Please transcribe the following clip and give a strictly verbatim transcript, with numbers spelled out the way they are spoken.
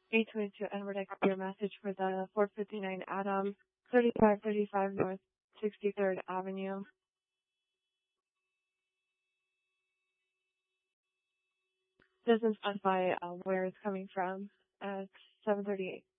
eight twenty-two Edward, I got your message for the four fifty-nine Adam, thirty-five thirty-five North sixty-third Avenue. Doesn't specify uh, where it's coming from. Uh, it's seven thirty-eight.